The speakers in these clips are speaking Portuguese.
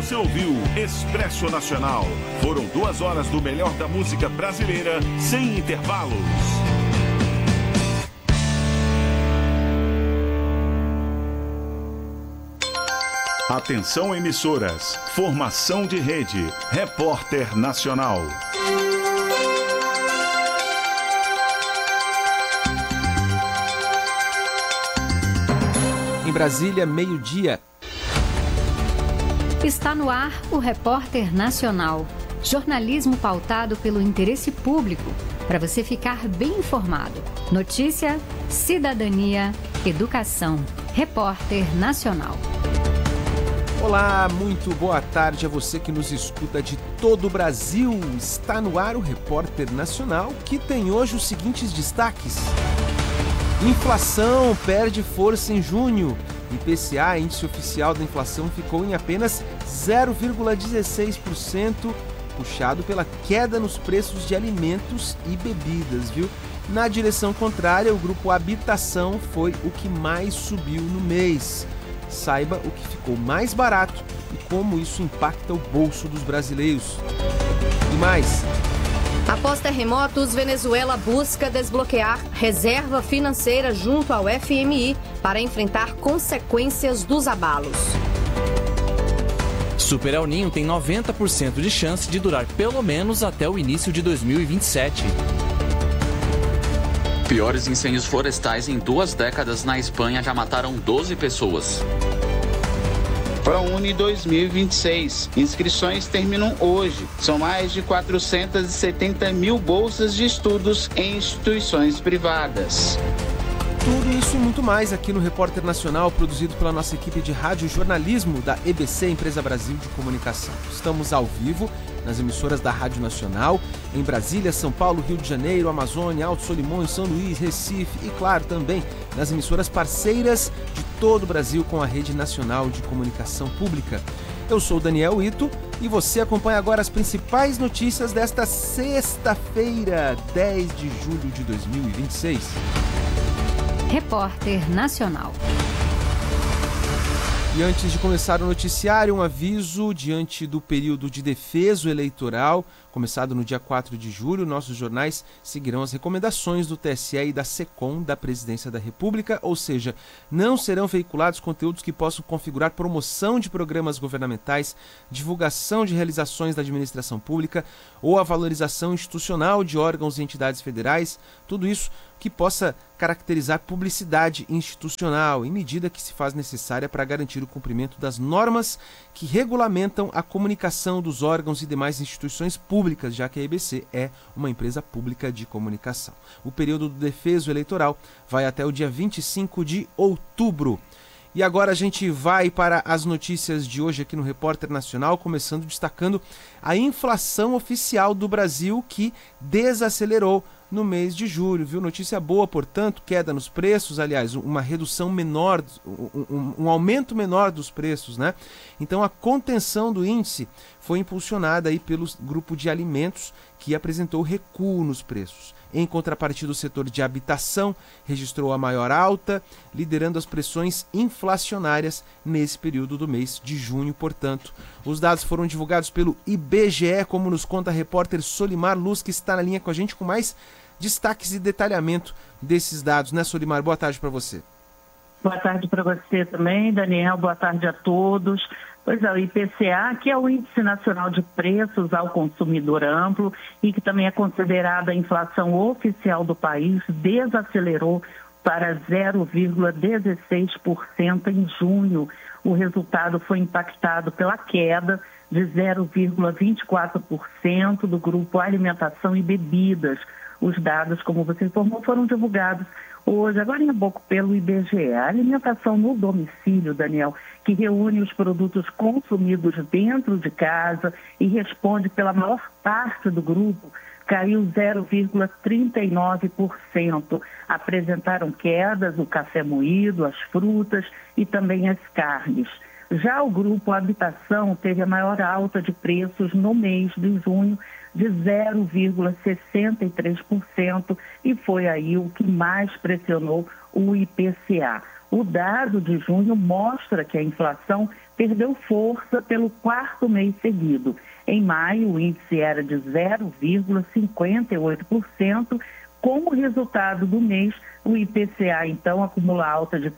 Você ouviu Expresso Nacional. Foram 2 horas do melhor da música brasileira, sem intervalos. Atenção, emissoras. Formação de rede. Repórter Nacional. Em Brasília, meio-dia. Está no ar o Repórter Nacional. Jornalismo pautado pelo interesse público, para você ficar bem informado. Notícia, cidadania, educação. Repórter Nacional. Olá, muito boa tarde a você que nos escuta de todo o Brasil. Está no ar o Repórter Nacional, que tem hoje os seguintes destaques. Inflação perde força em junho. IPCA, índice oficial da inflação, ficou em apenas 0,16%, puxado pela queda nos preços de alimentos e bebidas, viu? Na direção contrária, o grupo Habitação foi o que mais subiu no mês. Saiba o que ficou mais barato e como isso impacta o bolso dos brasileiros. E mais. Após terremotos, Venezuela busca desbloquear reserva financeira junto ao FMI para enfrentar consequências dos abalos. Super El Niño tem 90% de chance de durar pelo menos até o início de 2027. Piores incêndios florestais em 2 décadas na Espanha já mataram 12 pessoas. ProUni 2026. Inscrições terminam hoje. São mais de 470 mil bolsas de estudos em instituições privadas. Tudo isso e muito mais aqui no Repórter Nacional, produzido pela nossa equipe de rádio e jornalismo da EBC, Empresa Brasil de Comunicação. Estamos ao vivo nas emissoras da Rádio Nacional, em Brasília, São Paulo, Rio de Janeiro, Amazônia, Alto Solimões, São Luís, Recife e, claro, também nas emissoras parceiras de todo o Brasil com a Rede Nacional de Comunicação Pública. Eu sou Daniel Ito e você acompanha agora as principais notícias desta sexta-feira, 10 de julho de 2026. Repórter Nacional. E antes de começar o noticiário, um aviso diante do período de defeso eleitoral, começado no dia 4 de julho, nossos jornais seguirão as recomendações do TSE e da SECOM da Presidência da República, ou seja, não serão veiculados conteúdos que possam configurar promoção de programas governamentais, divulgação de realizações da administração pública ou a valorização institucional de órgãos e entidades federais, tudo isso que possa caracterizar publicidade institucional, em medida que se faz necessária para garantir o cumprimento das normas que regulamentam a comunicação dos órgãos e demais instituições públicas, já que a EBC é uma empresa pública de comunicação. O período do defeso eleitoral vai até o dia 25 de outubro. E agora a gente vai para as notícias de hoje aqui no Repórter Nacional, começando destacando a inflação oficial do Brasil, que desacelerou no mês de julho, viu? Notícia boa, portanto, queda nos preços, aliás, uma redução menor, um aumento menor dos preços, né? Então a contenção do índice foi impulsionada aí pelo grupo de alimentos, que apresentou recuo nos preços. Em contrapartida, o setor de habitação registrou a maior alta, liderando as pressões inflacionárias nesse período do mês de junho, portanto. Os dados foram divulgados pelo IBGE, como nos conta a repórter Solimar Luz, que está na linha com a gente com mais destaques e detalhamento desses dados, né, Solimar? Boa tarde para você. Boa tarde para você também, Daniel. Boa tarde a todos. Pois é, o IPCA, que é o Índice Nacional de Preços ao Consumidor Amplo e que também é considerada a inflação oficial do país, desacelerou para 0,16% em junho. O resultado foi impactado pela queda de 0,24% do grupo Alimentação e Bebidas. Os dados, como você informou, foram divulgados hoje, agora em pouco, pelo IBGE. A alimentação no domicílio, Daniel, que reúne os produtos consumidos dentro de casa e responde pela maior parte do grupo, caiu 0,39%. Apresentaram quedas o café moído, as frutas e também as carnes. Já o grupo Habitação teve a maior alta de preços no mês de junho, de 0,63%, e foi aí o que mais pressionou o IPCA. O dado de junho mostra que a inflação perdeu força pelo quarto mês seguido. Em maio, o índice era de 0,58%. Como resultado do mês, o IPCA, então, acumula alta de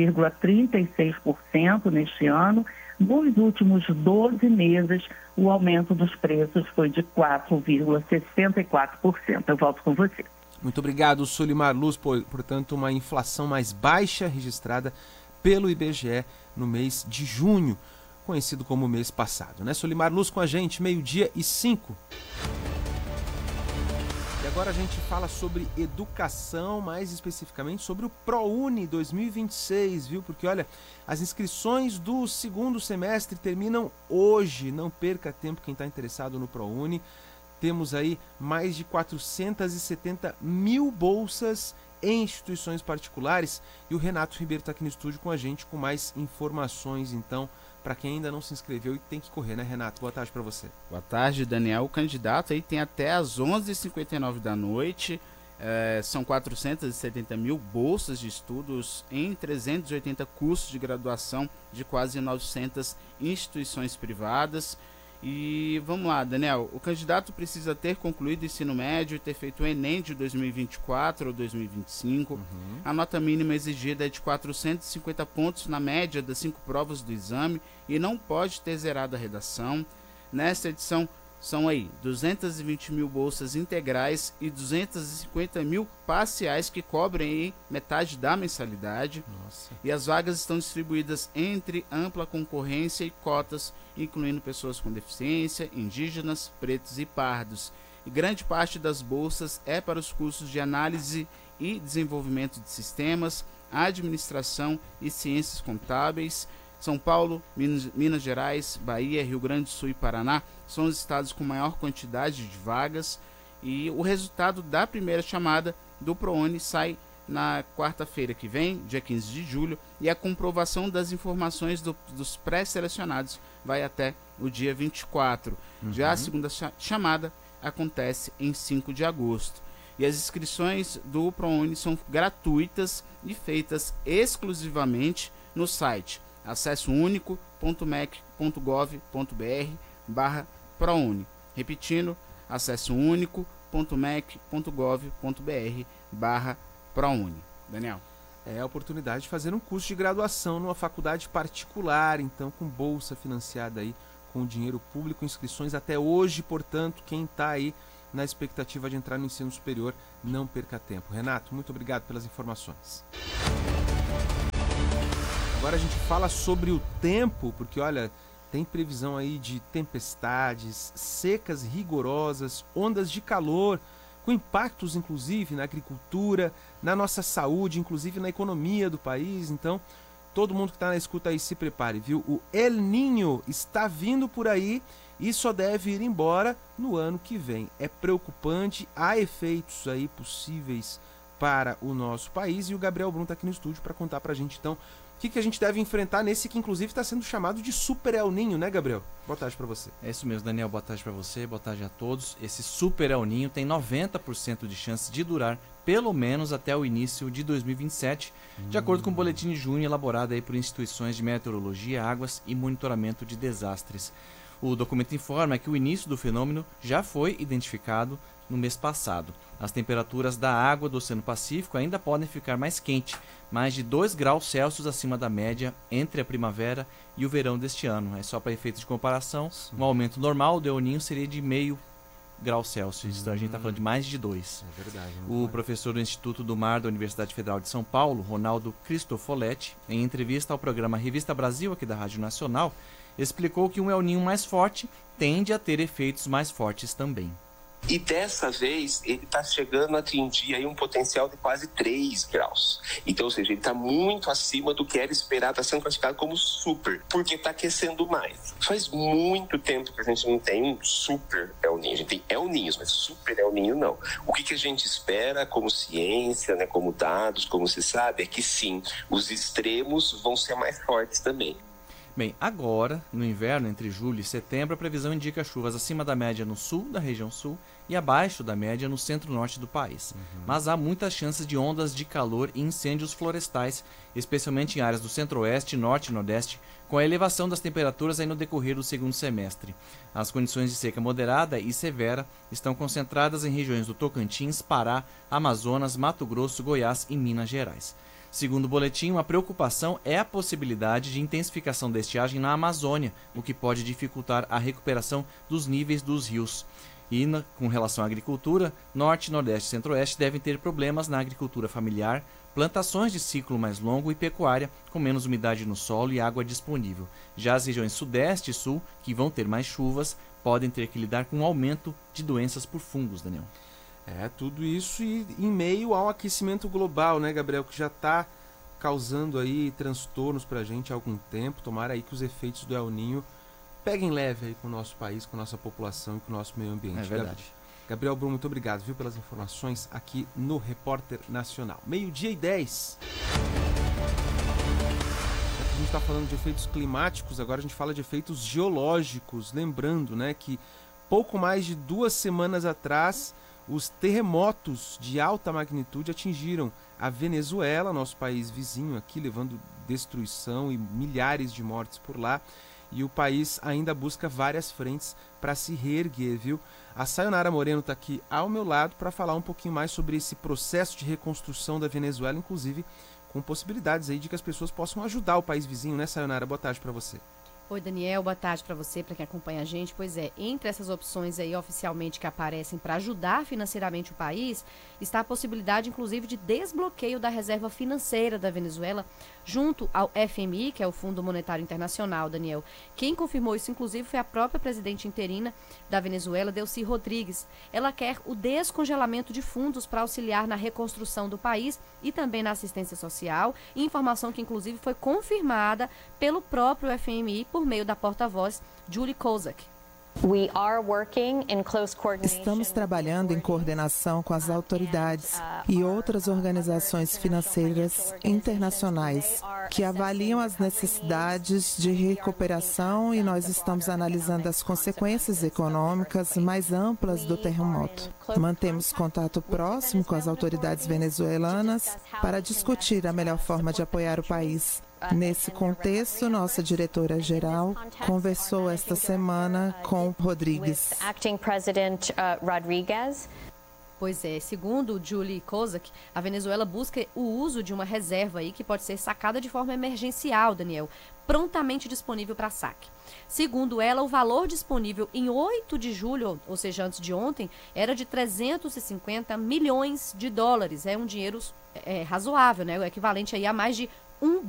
3,36% neste ano. Nos últimos 12 meses, o aumento dos preços foi de 4,64%. Eu volto com você. Muito obrigado, Solimar Luz. Portanto, uma inflação mais baixa registrada pelo IBGE no mês de junho, conhecido como mês passado, né? Solimar Luz com a gente, 12:05. E agora a gente fala sobre educação, mais especificamente sobre o ProUni 2026, viu? Porque, olha, as inscrições do segundo semestre terminam hoje. Não perca tempo quem está interessado no ProUni. Temos aí mais de 470 mil bolsas em instituições particulares. E o Renato Ribeiro está aqui no estúdio com a gente com mais informações, então, para quem ainda não se inscreveu e tem que correr, né, Renato? Boa tarde para você. Boa tarde, Daniel. O candidato aí tem até às 11h59 da noite. São 470 mil bolsas de estudos em 380 cursos de graduação de quase 900 instituições privadas. E vamos lá, Daniel, o candidato precisa ter concluído o ensino médio e ter feito o Enem de 2024 ou 2025. A nota mínima exigida é de 450 pontos na média das 5 provas do exame e não pode ter zerado a redação. Nesta edição são aí 220 mil bolsas integrais e 250 mil parciais que cobrem aí metade da mensalidade. Nossa. E as vagas estão distribuídas entre ampla concorrência e cotas, incluindo pessoas com deficiência, indígenas, pretos e pardos. E grande parte das bolsas é para os cursos de análise e desenvolvimento de sistemas, administração e ciências contábeis. São Paulo, Minas Gerais, Bahia, Rio Grande do Sul e Paraná são os estados com maior quantidade de vagas. E o resultado da primeira chamada do ProUni sai na quarta-feira que vem, dia 15 de julho, e a comprovação das informações dos pré-selecionados vai até o dia 24. Já a segunda chamada acontece em 5 de agosto. E as inscrições do ProUni são gratuitas e feitas exclusivamente no site acessounico.mec.gov.br/ProUni. Repetindo, acessounico.mec.gov.br/ProUni. Daniel. É a oportunidade de fazer um curso de graduação numa faculdade particular, então com bolsa financiada aí com dinheiro público, inscrições até hoje. Portanto, quem está aí na expectativa de entrar no ensino superior, não perca tempo. Renato, muito obrigado pelas informações. Agora a gente fala sobre o tempo, porque olha, tem previsão aí de tempestades, secas rigorosas, ondas de calor, com impactos inclusive na agricultura, na nossa saúde, inclusive na economia do país. Então, todo mundo que está na escuta aí se prepare, viu? O El Niño está vindo por aí e só deve ir embora no ano que vem. É preocupante, há efeitos aí possíveis para o nosso país e o Gabriel Brum está aqui no estúdio para contar para a gente então o que a gente deve enfrentar nesse que inclusive está sendo chamado de Super El Niño, né, Gabriel? Boa tarde para você. É isso mesmo, Daniel. Boa tarde para você, boa tarde a todos. Esse Super El Niño tem 90% de chance de durar pelo menos até o início de 2027, de acordo com o boletim de junho elaborado aí por instituições de meteorologia, águas e monitoramento de desastres. O documento informa que o início do fenômeno já foi identificado no mês passado. As temperaturas da água do Oceano Pacífico ainda podem ficar mais quente, mais de 2 graus Celsius acima da média entre a primavera e o verão deste ano. É só para efeitos de comparação, um aumento normal do El Niño seria de 0,5 grau Celsius. Então a gente está falando de mais de 2. É verdade. O professor do Instituto do Mar da Universidade Federal de São Paulo, Ronaldo Cristofoletti, em entrevista ao programa Revista Brasil, aqui da Rádio Nacional, explicou que um El Niño mais forte tende a ter efeitos mais fortes também. E dessa vez ele está chegando a atingir aí um potencial de quase 3 graus. Então, ou seja, ele está muito acima do que era esperado, está sendo classificado como super, porque está aquecendo mais. Faz muito tempo que a gente não tem um super El Niño. A gente tem El Niños, mas super El Niño não. O que a gente espera como ciência, né, como dados, como se sabe, é que sim, os extremos vão ser mais fortes também. Bem, agora, no inverno, entre julho e setembro, a previsão indica chuvas acima da média no sul da região sul e abaixo da média no centro-norte do país. Mas há muitas chances de ondas de calor e incêndios florestais, especialmente em áreas do centro-oeste, norte e nordeste, com a elevação das temperaturas aí no decorrer do segundo semestre. As condições de seca moderada e severa estão concentradas em regiões do Tocantins, Pará, Amazonas, Mato Grosso, Goiás e Minas Gerais. Segundo o boletim, uma preocupação é a possibilidade de intensificação da estiagem na Amazônia, o que pode dificultar a recuperação dos níveis dos rios. E com relação à agricultura, Norte, Nordeste e Centro-Oeste devem ter problemas na agricultura familiar, plantações de ciclo mais longo e pecuária, com menos umidade no solo e água disponível. Já as regiões Sudeste e Sul, que vão ter mais chuvas, podem ter que lidar com um aumento de doenças por fungos, Daniel. Tudo isso e em meio ao aquecimento global, né, Gabriel, que já está causando aí transtornos pra gente há algum tempo. Tomara aí que os efeitos do El Niño peguem leve aí com o nosso país, com a nossa população e com o nosso meio ambiente. É verdade. Gabriel Brum, muito obrigado, viu, pelas informações aqui no Repórter Nacional. 12:10. A gente está falando de efeitos climáticos, agora a gente fala de efeitos geológicos. Lembrando, né, que pouco mais de 2 semanas atrás, os terremotos de alta magnitude atingiram a Venezuela, nosso país vizinho aqui, levando destruição e milhares de mortes por lá. E o país ainda busca várias frentes para se reerguer, viu? A Sayonara Moreno está aqui ao meu lado para falar um pouquinho mais sobre esse processo de reconstrução da Venezuela, inclusive com possibilidades aí de que as pessoas possam ajudar o país vizinho, né, Sayonara? Boa tarde para você. Oi, Daniel, boa tarde para você, para quem acompanha a gente. Pois é, entre essas opções aí oficialmente que aparecem para ajudar financeiramente o país, está a possibilidade, inclusive, de desbloqueio da reserva financeira da Venezuela junto ao FMI, que é o Fundo Monetário Internacional, Daniel. Quem confirmou isso, inclusive, foi a própria presidente interina da Venezuela, Delcy Rodrigues. Ela quer o descongelamento de fundos para auxiliar na reconstrução do país e também na assistência social, informação que, inclusive, foi confirmada pelo próprio FMI por meio da porta-voz Julie Kozak. Estamos trabalhando em coordenação com as autoridades e outras organizações financeiras internacionais que avaliam as necessidades de recuperação e nós estamos analisando as consequências econômicas mais amplas do terremoto. Mantemos contato próximo com as autoridades venezuelanas para discutir a melhor forma de apoiar o país. Nesse contexto, nossa diretora-geral conversou esta semana com Rodrigues. Pois é, segundo Julie Kozak, a Venezuela busca o uso de uma reserva aí que pode ser sacada de forma emergencial, Daniel, prontamente disponível para saque. Segundo ela, o valor disponível em 8 de julho, ou seja, antes de ontem, era de 350 milhões de dólares. É um dinheiro razoável, né? O equivalente aí a mais de $1